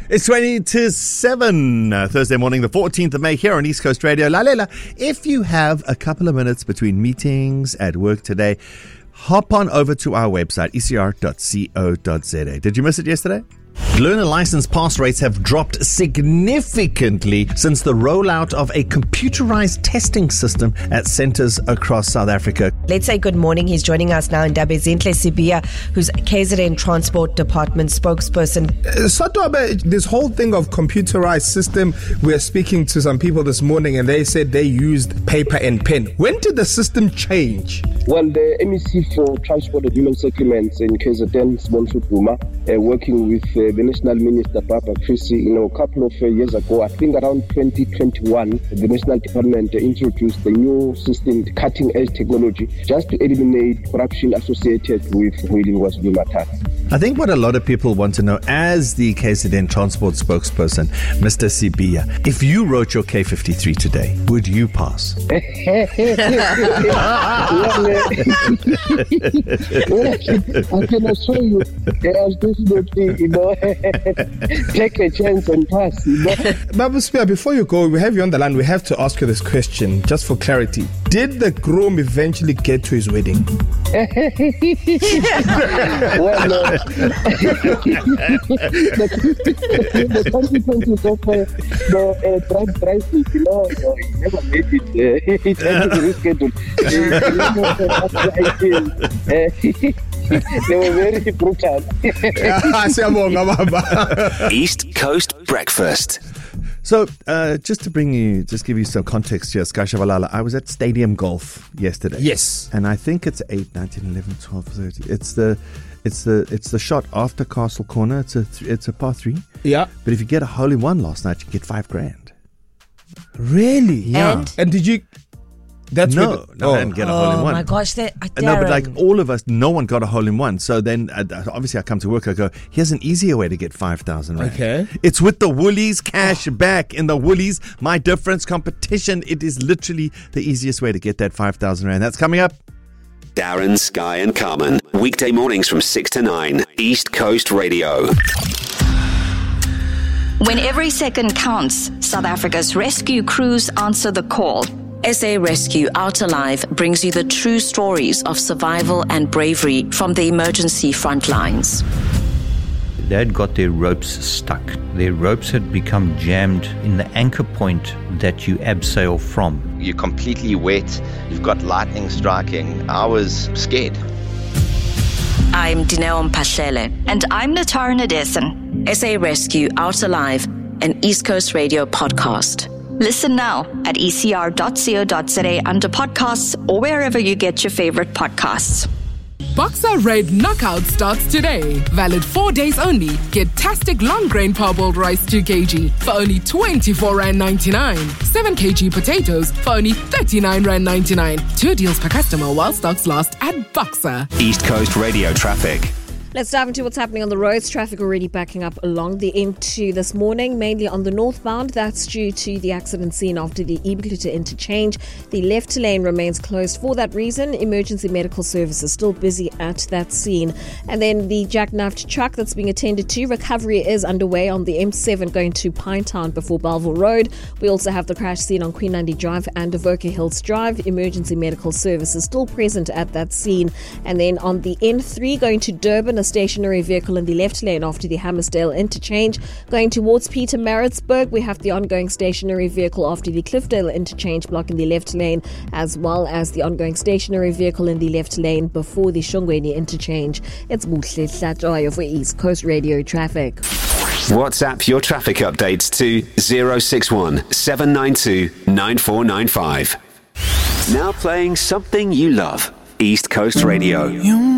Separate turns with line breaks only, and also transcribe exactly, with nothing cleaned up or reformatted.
It's twenty to seven, uh, Thursday morning, the fourteenth of May, here on East Coast Radio. Lalela, if you have a couple of minutes between meetings at work today, hop on over to our website, e c r dot co dot z a. Did you miss it yesterday? Learner license pass rates have dropped significantly since the rollout of a computerized testing system at centers across South Africa.
Let's say good morning. He's joining us now in Dabezinhle Sibiya, who's K Z N Transport Department spokesperson.
Uh, Sotobe, this whole thing of computerized system, we're speaking to some people this morning and they said they used paper and pen. When did the system change?
Well, the M E C for Transport and Human Settlements in K Z N, Sibongiswa Duma, uh, working with uh, the National Minister, Barbara Creecy, you know, a couple of uh, years ago, I think around twenty twenty-one, the National Department uh, introduced the new system, cutting-edge technology, just to eliminate corruption associated with wheeling was tax.
I think what a lot of people want to know, as the K Z N Transport spokesperson, Mister Sibiya, if you wrote your K fifty-three today, would you pass?
Well, uh, well, I, can, I can assure you, I was definitely, you know, take a chance and pass, you know.
Babu Spear, before you go, we have you on the line. We have to ask you this question, just for clarity. Did the groom eventually get to his wedding?
Well, uh, the, the consequences of uh, the uh, drug driving, you know, uh, he never made it. Uh, he had to reschedule. Uh, they were very brutal.
East Coast Breakfast.
So, uh, just to bring you, just give you some context here, Sky Shabalala, I was at Stadium Golf yesterday.
Yes.
And I think it's eight, nineteen, eleven, twelve, thirteen. It's the, it's the, it's the shot after Castle Corner. It's a, th- it's a par three.
Yeah.
But if you get a hole in one last night, you get five grand.
Really?
Yeah.
And,
and did you... That's
no,
the,
no,
oh.
I didn't get a hole in
oh
one.
my gosh, that, uh,
No, but like all of us, no one got a hole in one. So then, uh, obviously, I come to work. I go, here's an easier way to get five thousand rand.
Okay.
It's with the Woolies cash back in the Woolies My Difference competition. It is literally the easiest way to get that five thousand rand. That's coming up.
Darren, Sky and Carmen. Weekday mornings from six to nine. East Coast Radio.
When every second counts, South Africa's rescue crews answer the call. S A Rescue Out Alive brings you the true stories of survival and bravery from the emergency front lines.
They had got their ropes stuck. Their ropes had become jammed in the anchor point that you abseil from.
You're completely wet. You've got lightning striking. I was scared.
I'm Dineo Mphahlele. And I'm Natara Nadesan. S A Rescue Out Alive, an East Coast Radio podcast. Listen now at e c r dot co dot z a under podcasts or wherever you get your favorite podcasts.
Boxer Red Knockout starts today. Valid four days only. Get Tastic long grain parboiled rice two kilograms for only twenty-four rand ninety-nine. seven kilograms potatoes for only thirty-nine rand ninety-nine. Two deals per customer while stocks last at Boxer.
East Coast Radio traffic.
Let's dive into what's happening on the roads. Traffic already backing up along the M two this morning, mainly on the northbound. That's due to the accident scene after the Ebucleta interchange. The left lane remains closed for that reason. Emergency medical services still busy at that scene. And then the jackknifed truck that's being attended to. Recovery is underway on the M seven going to Pinetown before Bellville Road. We also have the crash scene on Queen Nandi Drive and Avoca Hills Drive. Emergency medical services still present at that scene. And then on the N three going to Durban, a stationary vehicle in the left lane after the Hammersdale interchange. Going towards Peter Maritzburg, we have the ongoing stationary vehicle after the Cliffdale interchange blocking the left lane, as well as the ongoing stationary vehicle in the left lane before the Shongweni interchange. It's Buhle Hlatshwayo for East Coast Radio traffic.
WhatsApp your traffic updates to zero six one seven nine two nine four nine five. Now playing something you love. East Coast Radio.